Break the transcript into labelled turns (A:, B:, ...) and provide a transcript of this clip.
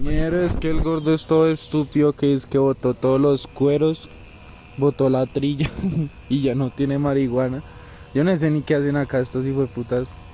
A: Mierda, es que el gordo es todo estúpido, que es que botó todos los cueros, botó la trilla y ya no tiene marihuana. Yo no sé ni qué hacen acá estos hijueputas.